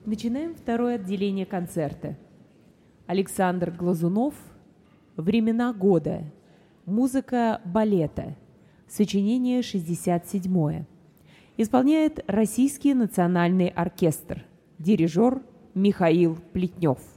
Начинаем второе отделение концерта. Александр Глазунов «Времена года». Музыка балета. Сочинение 67. Исполняет Российский национальный оркестр. Дирижер Михаил Плетнев.